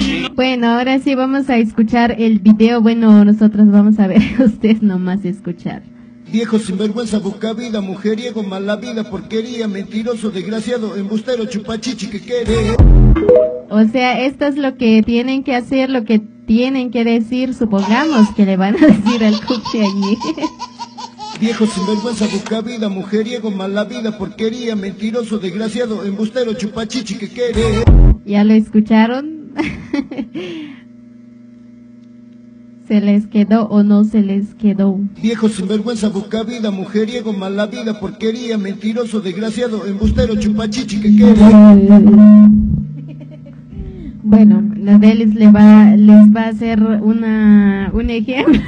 Bueno, ahora sí vamos a escuchar el video. Bueno, nosotros vamos a ver, ustedes nomás escuchar. Viejo sinvergüenza, busca vida, mujeriego, mala vida, porquería, mentiroso, desgraciado, embustero, chupachichi, que quiere. O sea, esto es lo que tienen que hacer, lo que tienen que decir, supongamos que le van a decir al cuchi allí. Viejo sinvergüenza, busca vida, mujeriego, mala vida, porquería, mentiroso, desgraciado, embustero, chupachichi, que quiere. ¿Ya lo escucharon? ¿Se les quedó o no se les quedó? Viejo sinvergüenza, busca vida, mujeriego, mala vida, porquería, mentiroso, desgraciado, embustero, chupachichi, que quiere. Bueno, Nodelis les va a hacer un ejemplo.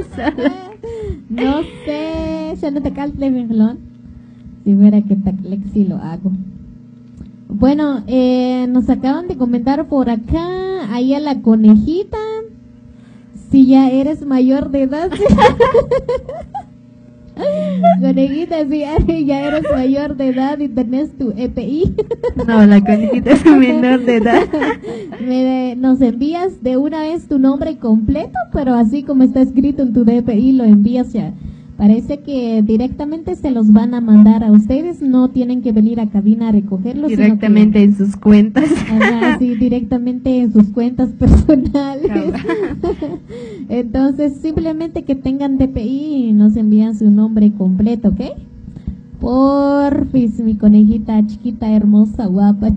No sé, ya no te calce, Merlón. Si fuera que Lexi lo hago. Bueno, nos acaban de comentar por acá, ahí a la conejita, si ya eres mayor de edad. Conejita, si ya eres mayor de edad y tenés tu EPI. No, la conejita es menor de edad. Nos envías de una vez tu nombre completo, pero así como está escrito en tu DPI lo envías ya. Parece que directamente se los van a mandar a ustedes, no tienen que venir a cabina a recogerlos. Directamente en sus cuentas. Ajá, sí, directamente en sus cuentas personales. Entonces, simplemente que tengan DPI y nos envían su nombre completo, ¿ok? Porfis, mi conejita chiquita, hermosa, guapa.